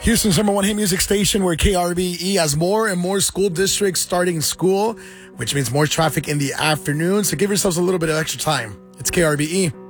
Houston's number one hit music station, where KRBE has more and more school districts starting school, which means more traffic in the afternoon. So give yourselves a little bit of extra time. It's KRBE.